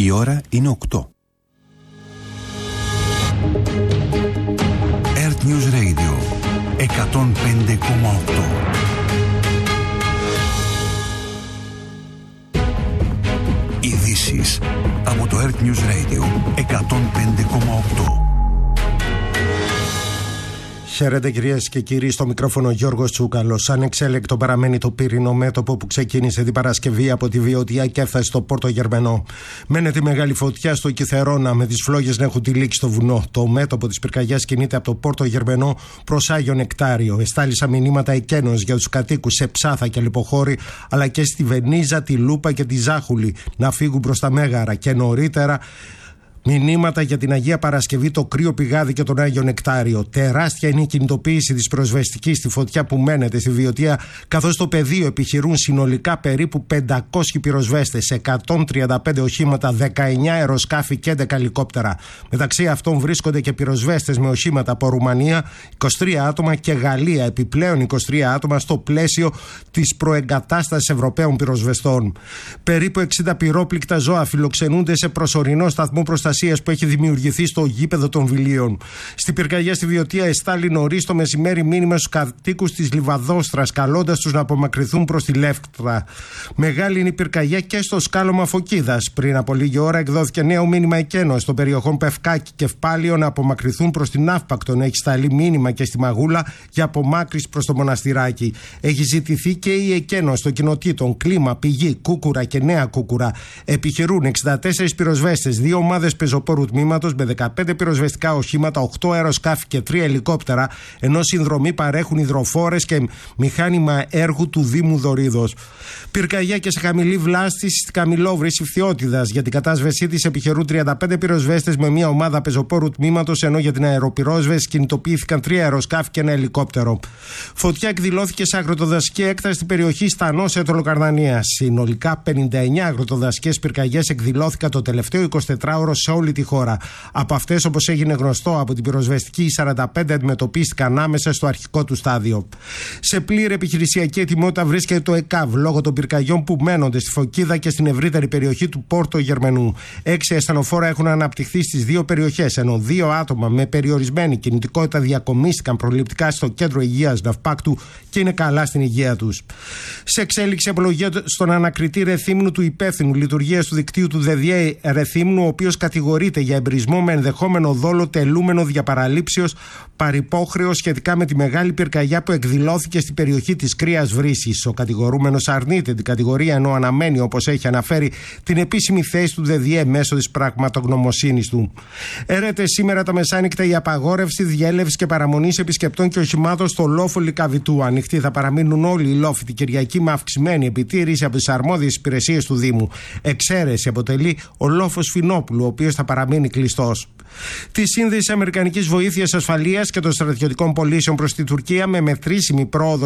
Η ώρα είναι 8. Earth News Radio 105,8. Ειδήσεις από το Earth News Radio 105,8. Χαίρετε κυρίες και κύριοι, στο μικρόφωνο Γιώργος Τσούκαλος. Ανεξέλεκτο παραμένει το πύρινο μέτωπο που ξεκίνησε την Παρασκευή από τη Βιωτία και έφτασε στο Πόρτο Γερμενό. Μένεται μεγάλη φωτιά στο Κιθερώνα, με τις φλόγες να έχουν τυλίξει στο βουνό. Το μέτωπο της πυρκαγιάς κινείται από το Πόρτο Γερμενό προς Άγιο Νεκτάριο. Εστάλησαν μηνύματα εκένωσης για τους κατοίκους σε Ψάθα και Λιποχώρη, αλλά και στη Βενίζα, τη Λούπα και τη Ζάχουλη να φύγουν προς τα Μέγαρα. Και νωρίτερα μηνύματα για την Αγία Παρασκευή, το Κρύο Πηγάδι και τον Άγιο Νεκτάριο. Τεράστια είναι η κινητοποίηση της πυροσβεστικής στη φωτιά που μένεται στη Βιωτία, καθώς στο πεδίο επιχειρούν συνολικά περίπου 500 πυροσβέστες, 135 οχήματα, 19 αεροσκάφη και 11 ελικόπτερα. Μεταξύ αυτών βρίσκονται και πυροσβέστες με οχήματα από Ρουμανία, 23 άτομα, και Γαλλία, επιπλέον 23 άτομα, στο πλαίσιο της προεγκατάστασης Ευρωπαίων πυροσβεστών. Περίπου 60 πυρόπληκτα ζώα φιλοξενούνται σε προσωρινό σταθμό προστασίας που έχει δημιουργηθεί στο γήπεδο των Βιλίων. Στην πυρκαγιά στη Βιωτία εστάλει νωρίς το μεσημέρι μήνυμα στους κατοίκους της Λιβαδόστρας, καλώντας τους να απομακρυνθούν προς τη Λεύκτρα. Μεγάλη είναι η πυρκαγιά και στο σκάλωμα Φωκίδας. Πριν από λίγη ώρα εκδόθηκε νέο μήνυμα εκένωσης των περιοχών Πευκάκη και Ευπάλιο να απομακρυνθούν προς την Αύπακτον. Έχει σταλεί μήνυμα και στη Μαγούλα για απομάκρυνση προς το Μοναστηράκι. Έχει ζητηθεί και η εκένωση των κοινοτήτων Κλίμα, Πηγή, Κούκουρα και Νέα Κούκουρα. Επιχειρούν 64 πυροσβέστες, 2 ομάδες πεζοπόρου τμήματος με 15 πυροσβεστικά οχήματα, 8 αεροσκάφη και 3 ελικόπτερα, ενώ συνδρομή παρέχουν υδροφόρες και μηχάνημα έργου του Δήμου Δωρίδος. Πυρκαγιά και σε χαμηλή βλάστηση στη Καμιλόβρηση Φθιώτιδας. Για την κατάσβεσή της επιχειρούν 35 πυροσβέστες με μια ομάδα πεζοπόρου τμήματος, ενώ για την αεροπυρόσβεση κινητοποιήθηκαν 3 αεροσκάφη και 1 ελικόπτερο. Φωτιά εκδηλώθηκε σε αγροτοδασική έκταση στην περιοχή Στανός Ετωλοκαρδανίας. Συνολικά 59 αγροτοδασικές πυρκαγιές εκδηλώθηκαν το τελευταίο 24ωρο σε όλη τη χώρα. Από αυτές, όπως έγινε γνωστό από την πυροσβεστική, οι 45 αντιμετωπίστηκαν άμεσα στο αρχικό του στάδιο. Σε πλήρη επιχειρησιακή ετοιμότητα βρίσκεται το ΕΚΑΒ λόγω των πυρκαγιών που μένονται στη Φωκίδα και στην ευρύτερη περιοχή του Πόρτο Γερμενού. 6 ασθενοφόρα έχουν αναπτυχθεί στις 2 περιοχές, ενώ 2 άτομα με περιορισμένη κινητικότητα διακομίστηκαν προληπτικά στο κέντρο υγείας Ναυπάκτου και είναι καλά στην υγεία τους. Σε εξέλιξη απολογία στον ανακριτή Ρεθύμνου του υπεύθυνου λειτουργίας του δικτύου του ΔΔΕ Ρεθύμνου, ο οποίος κατηγορείται για εμπρισμό με ενδεχόμενο δόλο τελούμενο διαπαραλήψεως παρυπόχρεως σχετικά με τη μεγάλη πυρκαγιά που εκδηλώθηκε στην περιοχή της Κρύας Βρύσης. Ο κατηγορούμενος αρνείται την κατηγορία, ενώ αναμένει, όπως έχει αναφέρει, την επίσημη θέση του ΔΔΕ μέσω της πραγματογνωμοσύνης του. Έρεται σήμερα τα μεσάνυχτα η απαγόρευση διέλευσης και παραμονής επισκεπτών και οχημάτων στο λόφο Λυκαβητού. Ανοιχτοί θα παραμείνουν όλοι οι λόφοι την Κυριακή με αυξημένη επιτήρηση από τις αρμόδιες υπηρεσίες του Δήμου. Εξαίρεση αποτελεί ο λόφος Φινόπουλου, ο οποίος θα παραμείνει κλειστός. Τη σύνδεση Αμερικανικής βοήθειας ασφαλείας και των στρατιωτικών πωλήσεων προς τη Τουρκία με μετρήσιμη πρόοδο